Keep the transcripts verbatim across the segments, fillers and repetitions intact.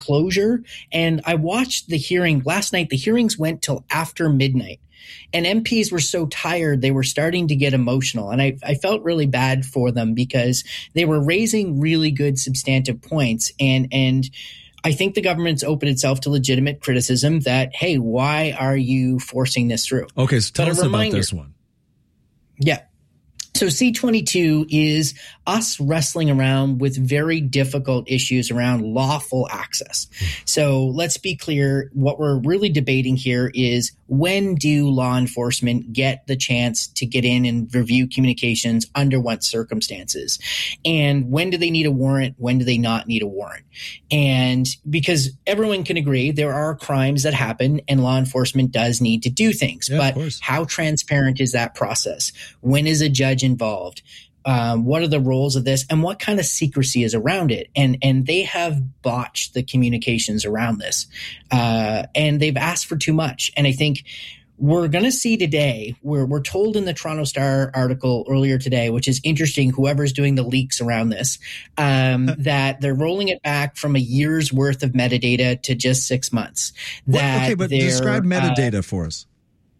closure. And I watched the hearing last night. The hearings went till after midnight. And M Ps were so tired, they were starting to get emotional. And I, I felt really bad for them because they were raising really good substantive points. And, and I think the government's opened itself to legitimate criticism that, hey, why are you forcing this through? Okay, so tell but us reminder, about this one. Yeah. So C twenty-two is us wrestling around with very difficult issues around lawful access. So let's be clear. What we're really debating here is, when do law enforcement get the chance to get in and review communications, under what circumstances? And when do they need a warrant? When do they not need a warrant? And because everyone can agree there are crimes that happen and law enforcement does need to do things. Yeah, but how transparent is that process? When is a judge involved? Um, what are the roles of this, and what kind of secrecy is around it? And and they have botched the communications around this, uh, and they've asked for too much. And I think we're going to see today, we're, we're told in the Toronto Star article earlier today, which is interesting, whoever's doing the leaks around this, um, that they're rolling it back from a year's worth of metadata to just six months. That what, okay, but describe metadata uh, for us.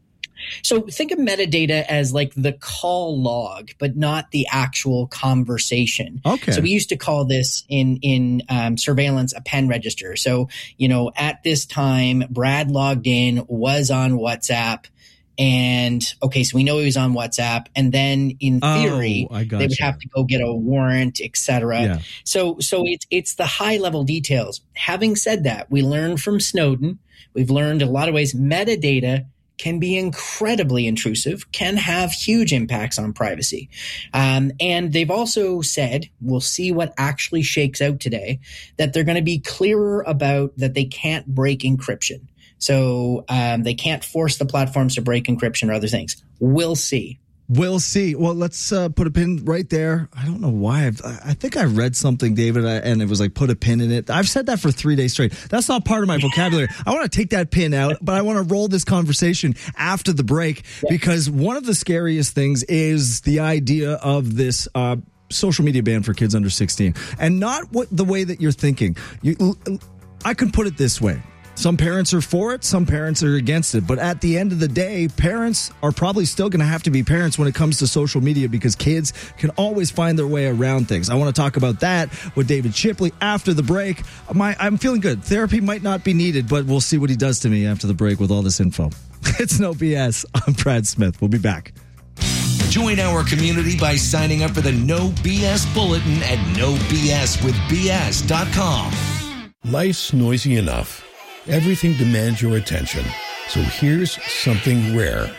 So think of metadata as like the call log, but not the actual conversation. Okay. So we used to call this in in um, surveillance a pen register. So, you know, at this time, Brad logged in, was on WhatsApp. And okay, so we know he was on WhatsApp, and then in theory, oh, they would you. have to go get a warrant, et cetera. Yeah. So, so it's it's the high level details. Having said that, we learned from Snowden. We've learned in a lot of ways metadata can be incredibly intrusive, can have huge impacts on privacy. Um, and they've also said, we'll see what actually shakes out today, that they're going to be clearer about that they can't break encryption. So um, they can't force the platforms to break encryption or other things. We'll see. We'll see. Well, let's uh, put a pin right there. I don't know why. I've, I think I read something, David, and it was like, put a pin in it. I've said that for three days straight. That's not part of my vocabulary. I want to take that pin out, but I want to roll this conversation after the break, because one of the scariest things is the idea of this uh, social media ban for kids under sixteen. And not what the way that you're thinking. You, I can put it this way. Some parents are for it, some parents are against it. But at the end of the day, parents are probably still going to have to be parents when it comes to social media, because kids can always find their way around things. I want to talk about that with David Shipley after the break. My, I'm feeling good. Therapy might not be needed, but we'll see what he does to me after the break with all this info. It's No B S. I'm Brad Smith. We'll be back. Join our community by signing up for the No B S Bulletin at no b s with b s dot com. Life's noisy enough. Everything demands your attention. So here's something rare.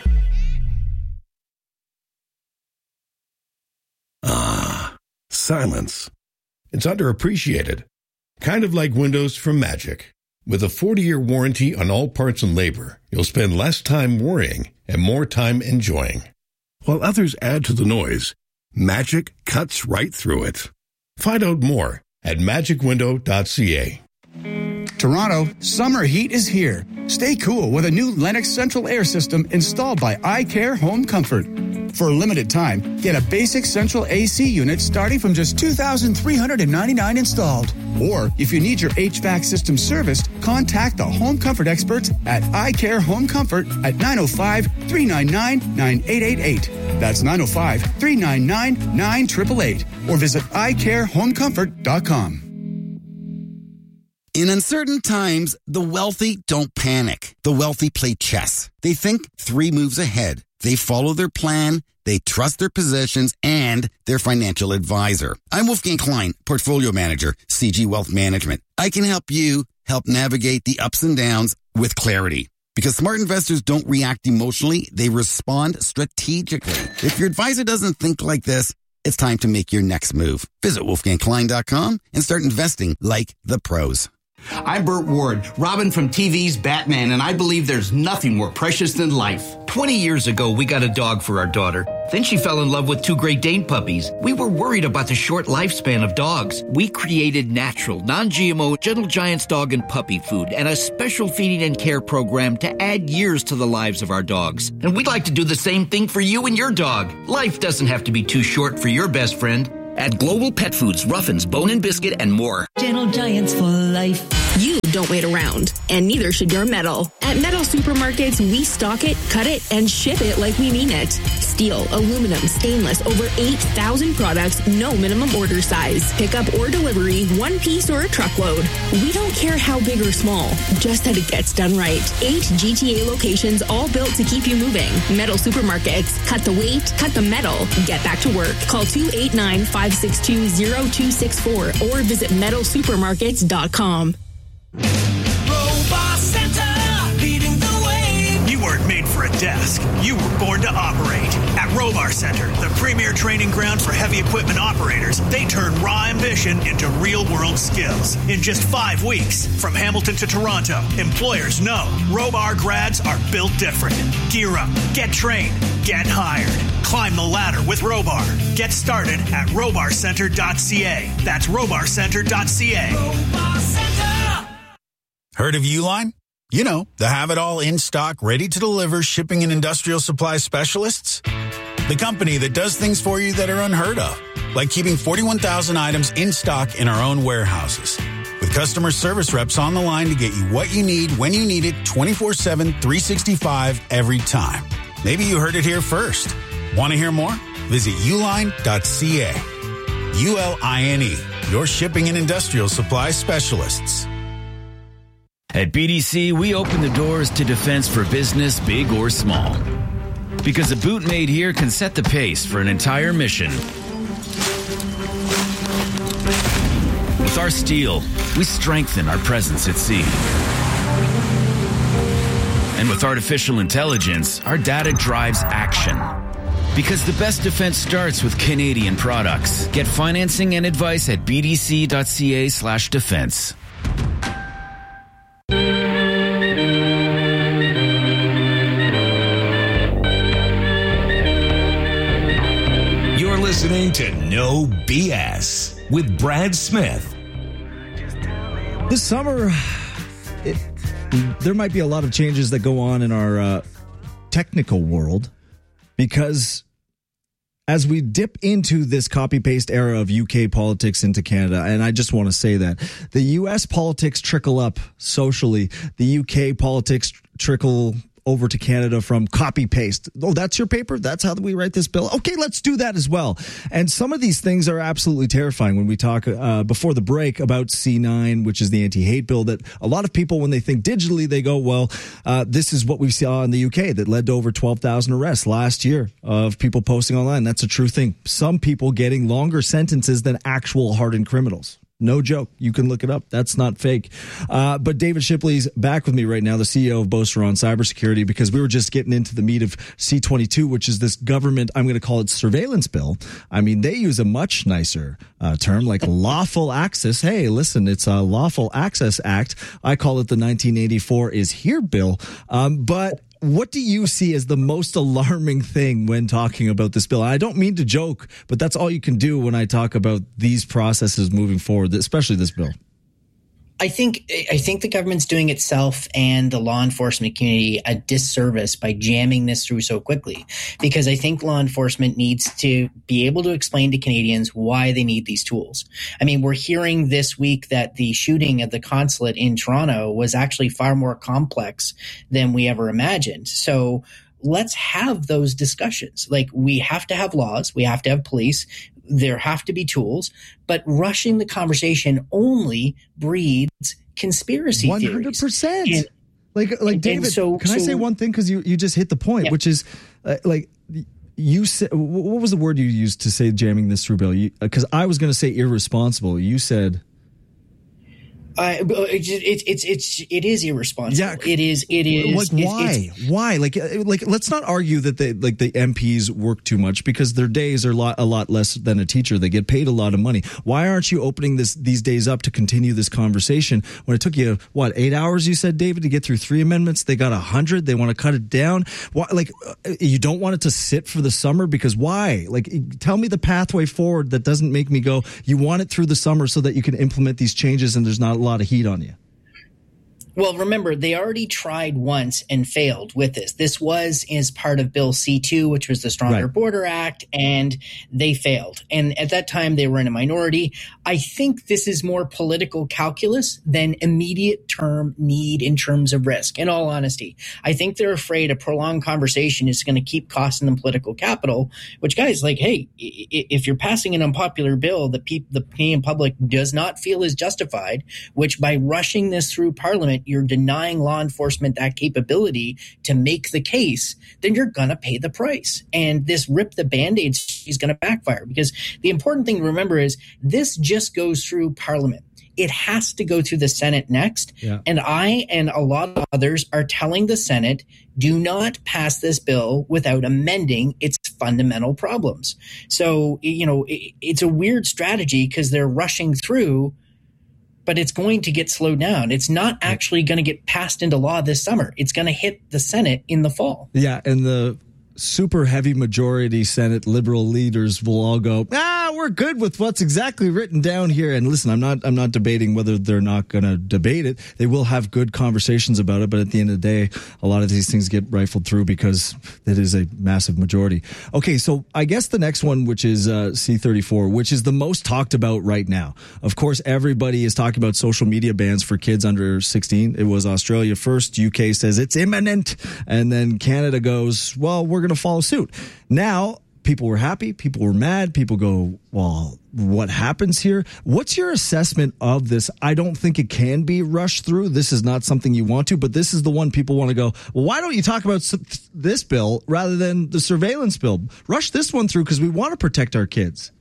Ah, silence. It's underappreciated. Kind of like windows from Magic. With a forty-year warranty on all parts and labor, you'll spend less time worrying and more time enjoying. While others add to the noise, Magic cuts right through it. Find out more at magic window dot c a. Toronto, summer heat is here. Stay cool with a new Lennox central air system installed by iCare Home Comfort. For a limited time, get a basic central A C unit starting from just two thousand three hundred ninety-nine dollars installed. Or if you need your H V A C system serviced, contact the Home Comfort experts at iCare Home Comfort at nine oh five, three nine nine, nine eight eight eight. That's nine oh five, three nine nine, nine eight eight eight. Or visit i care home comfort dot com. In uncertain times, the wealthy don't panic. The wealthy play chess. They think three moves ahead. They follow their plan, they trust their positions, and their financial advisor. I'm Wolfgang Klein, Portfolio Manager, C G Wealth Management. I can help you help navigate the ups and downs with clarity. Because smart investors don't react emotionally, they respond strategically. If your advisor doesn't think like this, it's time to make your next move. Visit wolfgang klein dot com and start investing like the pros. I'm Burt Ward, Robin from T V's Batman, and I believe there's nothing more precious than life. Twenty years ago, we got a dog for our daughter. Then she fell in love with two Great Dane puppies. We were worried about the short lifespan of dogs. We created natural, non-G M O Gentle Giants dog and puppy food and a special feeding and care program to add years to the lives of our dogs. And we'd like to do the same thing for you and your dog. Life doesn't have to be too short for your best friend. At Global Pet Foods, Ruffins, Bone and Biscuit, and more. Gentle Giants for life. You don't wait around, and neither should your metal. At Metal Supermarkets, we stock it, cut it, and ship it like we mean it. Steel, aluminum, stainless, over eight thousand products, no minimum order size. Pickup or delivery, one piece or a truckload. We don't care how big or small, just that it gets done right. Eight G T A locations, all built to keep you moving. Metal Supermarkets. Cut the weight, cut the metal. Get back to work. Call two eight nine, five six two, zero two six four or visit metal supermarkets dot com. Robot Center, leading the way. You weren't made for a desk. You were born to operate. At Robar Center, the premier training ground for heavy equipment operators, they turn raw ambition into real-world skills. In just five weeks, from Hamilton to Toronto, employers know Robar grads are built different. Gear up, get trained, get hired. Climb the ladder with Robar. Get started at robar center dot c a. That's robar center dot c a. Robar Center. Heard of Uline? You know, the have-it-all in-stock, ready-to-deliver shipping and industrial supply specialists. The company that does things for you that are unheard of, like keeping forty-one thousand items in stock in our own warehouses. With customer service reps on the line to get you what you need, when you need it, twenty-four seven, three sixty-five, every time. Maybe you heard it here first. Want to hear more? Visit uline dot c a. U L I N E, your shipping and industrial supply specialists. At B D C, we open the doors to defense for business, big or small. Because a boot made here can set the pace for an entire mission. With our steel, we strengthen our presence at sea. And with artificial intelligence, our data drives action. Because the best defense starts with Canadian products. Get financing and advice at b d c dot c a slash defense. You're listening to No B S with Brad Smith. This summer, it, there might be a lot of changes that go on in our uh, technical world. Because as we dip into this copy-paste era of U K politics into Canada, and I just want to say that, the U S politics trickle up socially, the U K politics trickle over to Canada from copy-paste. Oh, that's your paper? That's how we write this bill? Okay, let's do that as well. And some of these things are absolutely terrifying. When we talk uh, before the break about C nine, which is the anti-hate bill, that a lot of people, when they think digitally, they go, well, uh, this is what we saw in the U K that led to over twelve thousand arrests last year of people posting online. That's a true thing. Some people getting longer sentences than actual hardened criminals. No joke. You can look it up. That's not fake. Uh, but David Shipley's back with me right now, the C E O of Beauceron Cybersecurity, because we were just getting into the meat of C twenty-two, which is this government, I'm going to call it surveillance bill. I mean, they use a much nicer uh, term like lawful access. Hey, listen, it's a Lawful Access Act. I call it the nineteen eighty-four is here bill. Um, but what do you see as the most alarming thing when talking about this bill? I don't mean to joke, but that's all you can do when I talk about these processes moving forward, especially this bill. I think I think the government's doing itself and the law enforcement community a disservice by jamming this through so quickly, because I think law enforcement needs to be able to explain to Canadians why they need these tools. I mean, we're hearing this week that the shooting at the consulate in Toronto was actually far more complex than we ever imagined. So let's have those discussions. Like, we have to have laws. We have to have police. There have to be tools, but rushing the conversation only breeds conspiracy theories. one hundred percent. And, like, like David, so, can so, I say one thing? Because you, you just hit the point, yeah. which is uh, like you said, what was the word you used to say jamming this through bill? Because I was going to say irresponsible. You said... Uh, it's it's it's it is irresponsible. Yeah, it is. It is. Like, why? It's, it's, why? Like, like, let's not argue that they like the M Ps work too much, because their days are a lot, a lot less than a teacher. They get paid a lot of money. Why aren't you opening this these days up to continue this conversation when it took you what eight hours? You said, David, to get through three amendments. They got a hundred. They want to cut it down. Why? Like, you don't want it to sit for the summer because why? Like, tell me the pathway forward that doesn't make me go. You want it through the summer so that you can implement these changes and there's not a lot of heat on you. Well, remember, they already tried once and failed with this. This was as part of Bill C two, which was the Stronger Right. Border Act, and they failed. And at that time, they were in a minority. I think this is more political calculus than immediate term need in terms of risk, in all honesty. I think they're afraid a prolonged conversation is going to keep costing them political capital, which, guys, like, hey, i- if you're passing an unpopular bill that pe- the Canadian public does not feel is justified, which by rushing this through Parliament, you're denying law enforcement that capability to make the case, then you're going to pay the price. And this rip the Band-Aid is going to backfire, because the important thing to remember is this just goes through Parliament. It has to go through the Senate next. Yeah. And I and a lot of others are telling the Senate, do not pass this bill without amending its fundamental problems. So, you know, it, it's a weird strategy because they're rushing through, but it's going to get slowed down. It's not actually going to get passed into law this summer. It's going to hit the Senate in the fall. Yeah, and the super heavy majority Senate liberal leaders will all go, ah, we're good with what's exactly written down here. And listen, I'm not I'm not debating whether they're not going to debate it. They will have good conversations about it, but at the end of the day, a lot of these things get rifled through because it is a massive majority. Okay, so I guess the next one, which is uh, C thirty-four, which is the most talked about right now. Of course, everybody is talking about social media bans for kids under sixteen. It was Australia first. U K says it's imminent. And then Canada goes, well, we're going to follow suit. Now, people were happy. People were mad. People go, well, what happens here? What's your assessment of this? I don't think it can be rushed through. This is not something you want to, but this is the one people want to go, well, why don't you talk about this bill rather than the surveillance bill? Rush this one through because we want to protect our kids.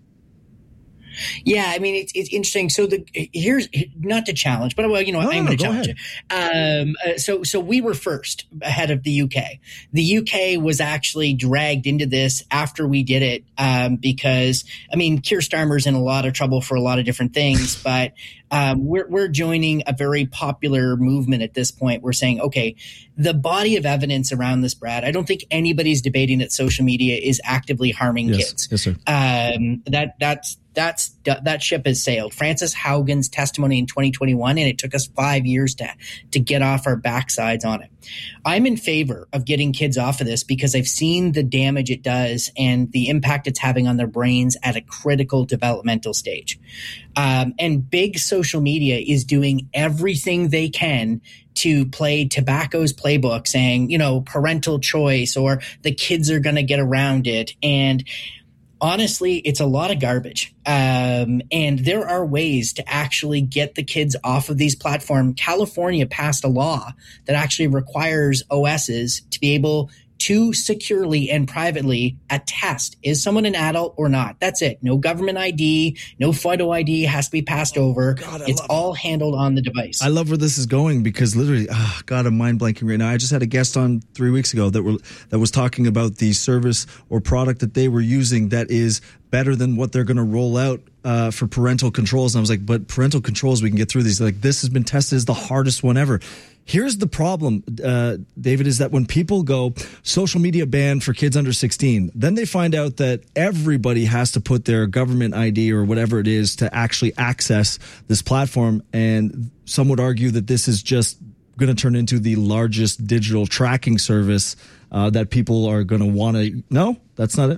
Yeah, I mean, it's it's interesting. So the here's not to challenge, but well, you know, No, I'm no, going to no, go challenge it. Um, uh, so so we were first ahead of the U K. The U K was actually dragged into this after we did it um, because I mean, Keir Starmer's in a lot of trouble for a lot of different things, but um, we're we're joining a very popular movement at this point. We're saying, okay, the body of evidence around this, Brad. I don't think anybody's debating that social media is actively harming Yes, kids. yes, sir. Um, that that's that's that ship has sailed. Frances Haugen's testimony in twenty twenty-one, and it took us five years to to get off our backsides on it. I'm in favor of getting kids off of this because I've seen the damage it does and the impact it's having on their brains at a critical developmental stage. Um, and big social media is doing everything they can to play tobacco's playbook, saying, you know, parental choice or the kids are going to get around it. And honestly, it's a lot of garbage. Um, and there are ways to actually get the kids off of these platforms. California passed a law that actually requires O Ss to be able to securely and privately attest, is someone an adult or not? That's it. No government I D, no photo I D has to be passed over. God, it's all handled on the device. I love where this is going because literally, oh God, I'm mind blanking right now. I just had a guest on three weeks ago that were that was talking about the service or product that they were using that is better than what they're going to roll out uh, for parental controls. And I was like, but parental controls, we can get through these. Like, this has been tested as the hardest one ever. Here's the problem, uh, David, is that when people go social media ban for kids under sixteen, then they find out that everybody has to put their government I D or whatever it is to actually access this platform. And some would argue that this is just going to turn into the largest digital tracking service uh, that people are going to want to. No, that's not it.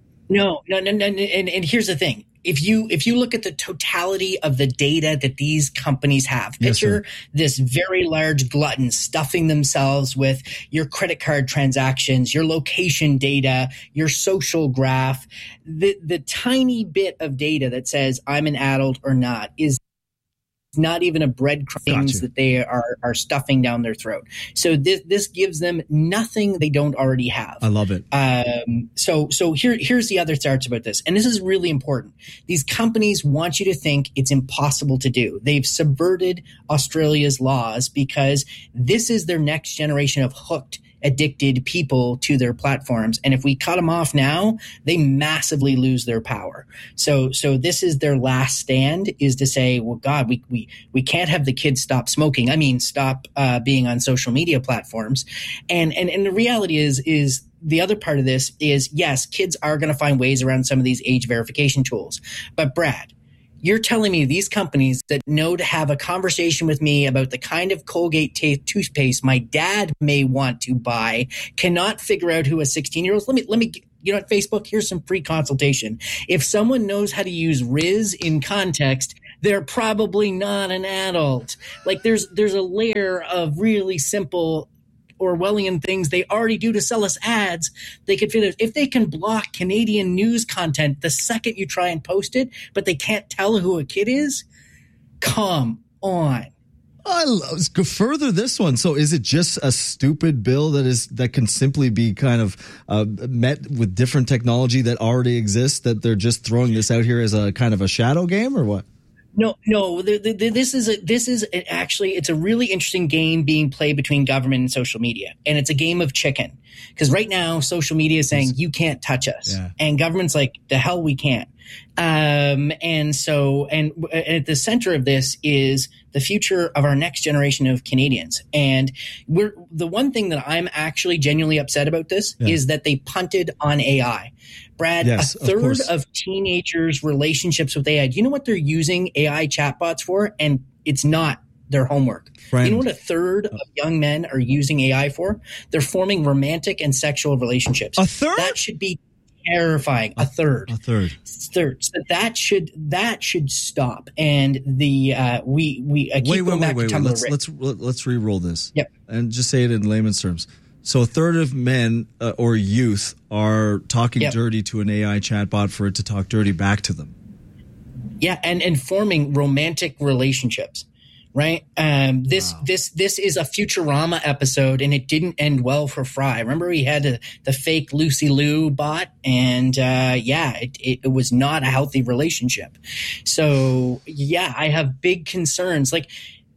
No, no, no, no. And, and here's the thing. If you if you look at the totality of the data that these companies have, Yes, picture sir. this very large glutton stuffing themselves with your credit card transactions, your location data, your social graph. The the tiny bit of data that says I'm an adult or not is not even a breadcrumb things Gotcha. that they are are stuffing down their throat. So this this gives them nothing they don't already have. I love it. Um, so, so here, here's the other parts about this. And this is really important. These companies want you to think it's impossible to do. They've subverted Australia's laws because this is their next generation of hooked, addicted people to their platforms. And if we cut them off now, they massively lose their power. So, so this is their last stand, is to say, well, God, we, we, we can't have the kids stop smoking. I mean, stop, uh, being on social media platforms. And, and, and the reality is, is the other part of this is, yes, kids are going to find ways around some of these age verification tools. But Brad, You're telling me these companies that know to have a conversation with me about the kind of Colgate t- toothpaste my dad may want to buy cannot figure out who a sixteen-year-old is? Let me, let me, you know, at Facebook, here's some free consultation. If someone knows how to use Riz in context, they're probably not an adult. Like there's, there's a layer of really simple Orwellian things they already do to sell us ads. They could fit it. If they can block Canadian news content the second you try and post it, but they can't tell who a kid is, come on. I love, go further this one. So is it just a stupid bill that is that can simply be kind of uh, met with different technology that already exists, that they're just throwing this out here as a kind of a shadow game, or what? No, no. The, the, the, this is a, this is a, actually it's a really interesting game being played between government and social media, and it's a game of chicken. Because right now, social media is saying you can't touch us, yeah. and government's like, the hell we can't. Um, and so, and at the center of this is the future of our next generation of Canadians. And we're the one thing that I'm actually genuinely upset about this yeah. is that they punted on A I. Brad, yes, a third of, of teenagers' relationships with A I. Do you know what they're using A I chatbots for? And it's not their homework. Friend. You know what a third of young men are using A I for? They're forming romantic and sexual relationships. A third? That should be terrifying. A third. A third. Third. So that should that should stop. And the uh, we we I keep wait, going wait, back wait, to wait, Tumblr. wait. Let's let's let's re-roll this. Yep. And just say it in layman's terms. So a third of men uh, or youth are talking yep. dirty to an A I chatbot for it to talk dirty back to them. Yeah, and and forming romantic relationships. Right. Um, this wow. this this is a Futurama episode, and it didn't end well for Fry. Remember, he had a, the fake Lucy Liu bot, and uh, yeah, it, it, it was not a healthy relationship. So yeah, I have big concerns. Like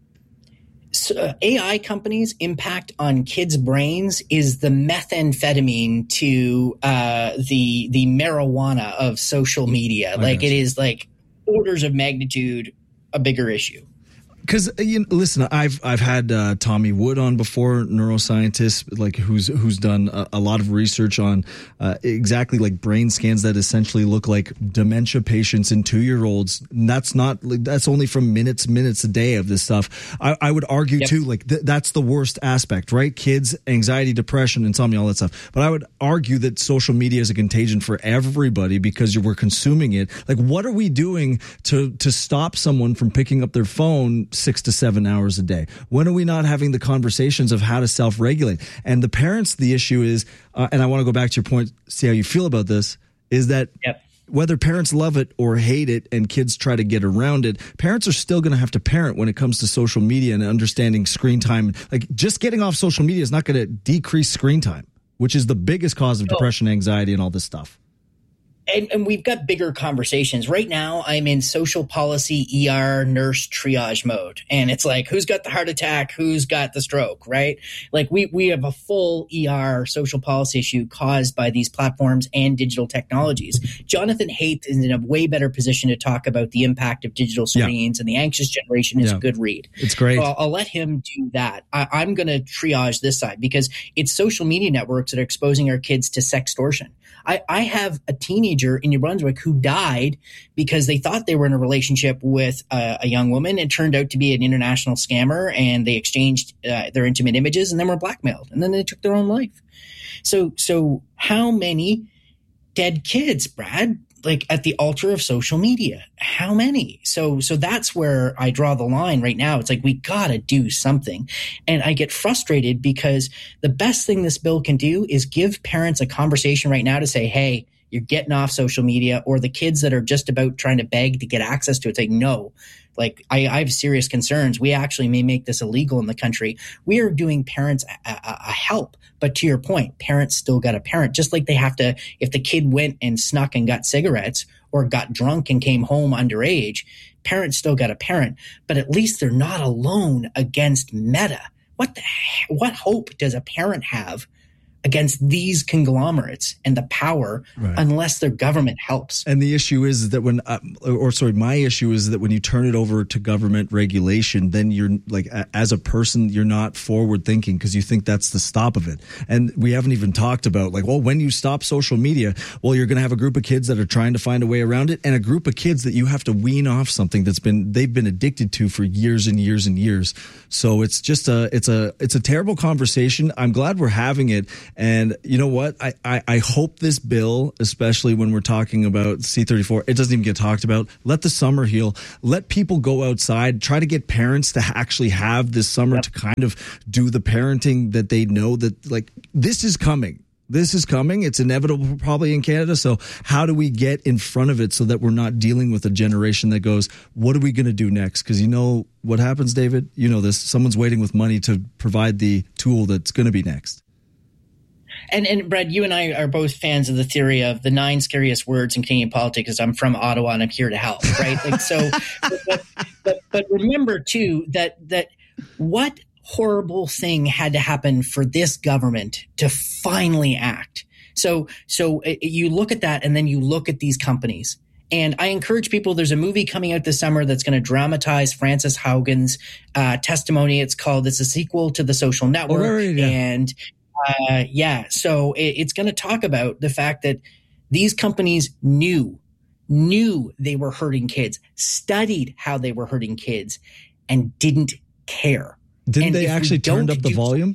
so, uh, A I companies' impact on kids' brains is the methamphetamine to uh, the the marijuana of social media. I like it is like orders of magnitude a bigger issue. Because you know, listen, I've I've had uh, Tommy Wood on before, neuroscientist, like who's who's done a, a lot of research on uh, exactly like brain scans that essentially look like dementia patients in two year olds. And that's not that's only from minutes minutes a day of this stuff. I, I would argue yep. too, like th- that's the worst aspect, right? Kids, anxiety, depression, insomnia, all that stuff. But I would argue that social media is a contagion for everybody because we're consuming it. Like, what are we doing to to stop someone from picking up their phone six to seven hours a day? When are we not having the conversations of how to self-regulate? And the parents, the issue is, uh, and I want to go back to your point, see how you feel about this, is that yep. whether parents love it or hate it and kids try to get around it, parents are still going to have to parent when it comes to social media and understanding screen time. Like just getting off social media is not going to decrease screen time, which is the biggest cause of no. depression, anxiety, and all this stuff. And, and we've got bigger conversations. Right now, I'm in social policy E R nurse triage mode. And it's like, who's got the heart attack? Who's got the stroke, right? Like we, we have a full E R social policy issue caused by these platforms and digital technologies. Jonathan Haidt is in a way better position to talk about the impact of digital screens, yeah. and the anxious generation is yeah. a good read. It's great. So I'll, I'll let him do that. I, I'm going to triage this side because it's social media networks that are exposing our kids to sextortion. I, I have a teenager in New Brunswick who died because they thought they were in a relationship with a, a young woman. It turned out to be an international scammer, and they exchanged uh, their intimate images and then were blackmailed, and then they took their own life. So, so how many dead kids, Brad? Like at the altar of social media, how many? So, so that's where I draw the line right now. It's like, we gotta do something. And I get frustrated because the best thing this bill can do is give parents a conversation right now to say, hey, you're getting off social media, or the kids that are just about trying to beg to get access to it, say, no, like I, I have serious concerns. We actually may make this illegal in the country. We are doing parents a, a, a help. But to your point, parents still got to parent, just like they have to, if the kid went and snuck and got cigarettes or got drunk and came home underage, parents still got to parent. But at least they're not alone against Meta. What the what hope does a parent have against these conglomerates and the power right. unless their government helps. And the issue is that when, uh, or sorry, my issue is that when you turn it over to government regulation, then you're like, as a person, you're not forward thinking because you think that's the stop of it. And we haven't even talked about like, well, when you stop social media, well, you're going to have a group of kids that are trying to find a way around it and a group of kids that you have to wean off something that's been, they've been addicted to for years and years and years. So it's just a, it's a, it's a terrible conversation. I'm glad we're having it. And you know what? I, I, I hope this bill, especially when we're talking about C thirty-four, it doesn't even get talked about. Let the summer heal. Let people go outside. Try to get parents to actually have this summer yep. to kind of do the parenting that they know that like this is coming. This is coming. It's inevitable probably in Canada. So how do we get in front of it so that we're not dealing with a generation that goes, what are we going to do next? Because you know what happens, David? You know this. Someone's waiting with money to provide the tool that's going to be next. And, and Brad, you and I are both fans of the theory of the nine scariest words in Canadian politics is I'm from Ottawa and I'm here to help, right? Like so, but, but, but remember too that that what horrible thing had to happen for this government to finally act. So so you look at that and then you look at these companies. And I encourage people, there's a movie coming out this summer that's going to dramatize Frances Haugen's uh, testimony. It's called, it's a sequel to The Social Network. Oh, right, yeah. And Uh, yeah, so it, it's going to talk about the fact that these companies knew, knew they were hurting kids, studied how they were hurting kids, and didn't care. Didn't and they actually turn up the volume?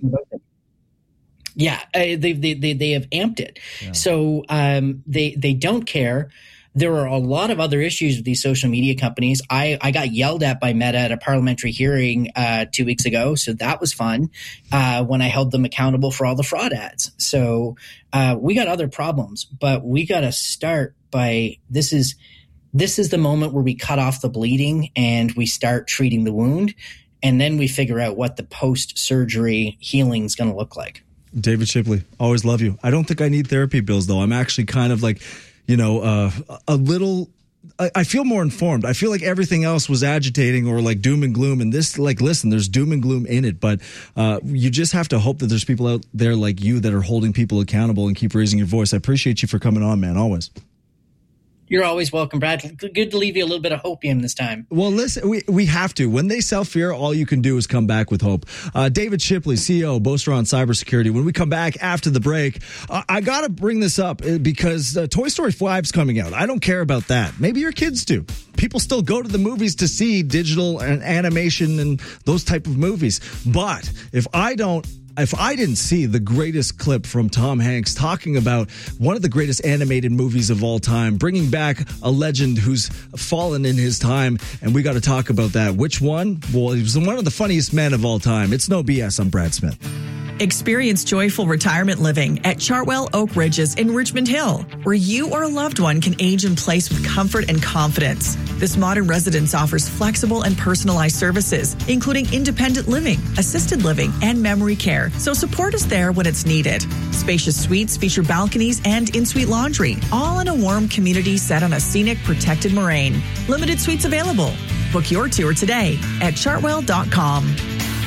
Yeah, uh, they, they they they have amped it. Yeah. So um, they they don't care. There are a lot of other issues with these social media companies. I, I got yelled at by Meta at a parliamentary hearing uh, two weeks ago, so that was fun uh, when I held them accountable for all the fraud ads. So uh, we got other problems, but we got to start by this is this is the moment where we cut off the bleeding and we start treating the wound, and then we figure out what the post-surgery healing is going to look like. David Shipley, always love you. I don't think I need therapy bills, though. I'm actually kind of like – you know, uh, a little, I, I feel more informed. I feel like everything else was agitating or like doom and gloom. And this, like, listen, there's doom and gloom in it. But uh, you just have to hope that there's people out there like you that are holding people accountable and keep raising your voice. I appreciate you for coming on, man, always. You're always welcome, Brad. Good to leave you a little bit of hopium this time. Well, listen, we, we have to. When they sell fear, all you can do is come back with hope. Uh, David Shipley, C E O, Boaster on Cybersecurity. When we come back after the break, uh, I got to bring this up because uh, Toy Story five is coming out. I don't care about that. Maybe your kids do. People still go to the movies to see digital and animation and those type of movies. But if I don't, If I didn't see the greatest clip from Tom Hanks talking about one of the greatest animated movies of all time, bringing back a legend who's fallen in his time, and we got to talk about that. Which one? Well, he was one of the funniest men of all time. It's No B S. I'm Brad Smith. Experience joyful retirement living at Chartwell Oak Ridges in Richmond Hill, where you or a loved one can age in place with comfort and confidence. This modern residence offers flexible and personalized services, including independent living, assisted living, and memory care, so support is there when it's needed. Spacious suites feature balconies and in-suite laundry, all in a warm community set on a scenic, protected moraine. Limited suites available. Book your tour today at chartwell dot com.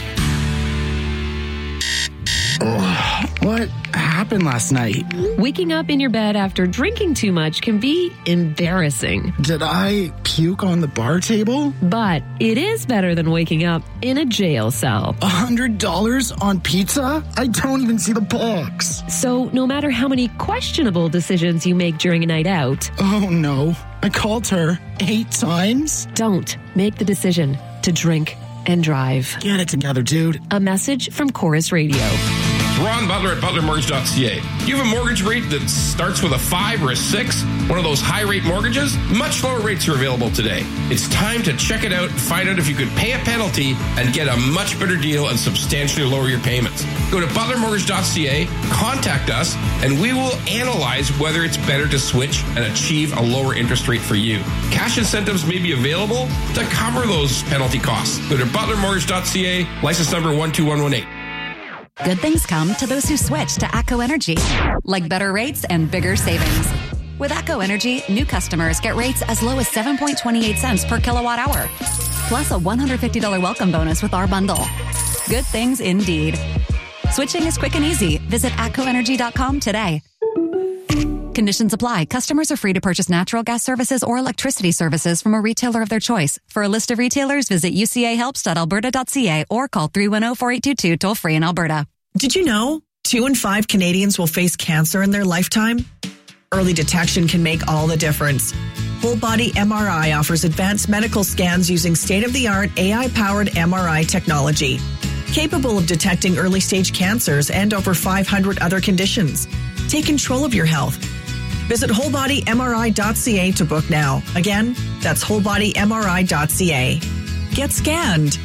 Oh, what happened last night? Waking up in your bed after drinking too much can be embarrassing. Did I puke on the bar table? But it is better than waking up in a jail cell. A hundred dollars on pizza? I don't even see the box. So no matter how many questionable decisions you make during a night out. Oh no, I called her eight times. Don't make the decision to drink and drive. Get it together, dude. A message from Chorus Radio. Ron Butler at butler mortgage dot c a. You have a mortgage rate that starts with a five or a six? One of those high-rate mortgages? Much lower rates are available today. It's time to check it out and find out if you could pay a penalty and get a much better deal and substantially lower your payments. Go to butler mortgage dot c a, contact us, and we will analyze whether it's better to switch and achieve a lower interest rate for you. Cash incentives may be available to cover those penalty costs. Go to butler mortgage dot c a, license number one two one one eight. Good things come to those who switch to ATCO Energy, like better rates and bigger savings. With ATCO Energy, new customers get rates as low as seven point two eight cents per kilowatt hour, plus a one hundred fifty dollars welcome bonus with our bundle. Good things indeed. Switching is quick and easy. Visit atco energy dot com today. Conditions apply. Customers are free to purchase natural gas services or electricity services from a retailer of their choice. For a list of retailers, visit u c a helps dot alberta dot c a or call three one zero, four eight two two toll free in Alberta. Did you know two in five Canadians will face cancer in their lifetime? Early detection can make all the difference. Whole Body M R I offers advanced medical scans using state-of-the-art A I-powered M R I technology, capable of detecting early-stage cancers and over five hundred other conditions. Take control of your health. Visit whole body m r i dot c a to book now. Again, that's whole body m r i dot c a. Get scanned.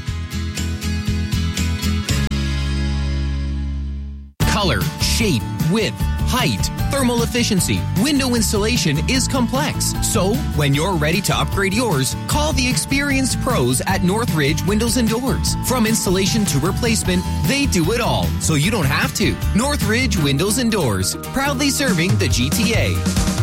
Color, shape, width, height, thermal efficiency, window insulation is complex. So, when you're ready to upgrade yours, call the experienced pros at Northridge Windows and Doors. From installation to replacement, they do it all, so you don't have to. Northridge Windows and Doors, proudly serving the G T A.